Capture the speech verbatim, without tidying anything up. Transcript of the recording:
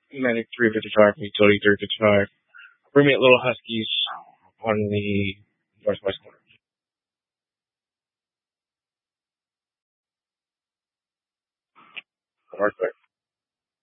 Medic three fifty-five, Utility three fifty-five. Bring me at Little Huskies on the northwest corner. Northwest.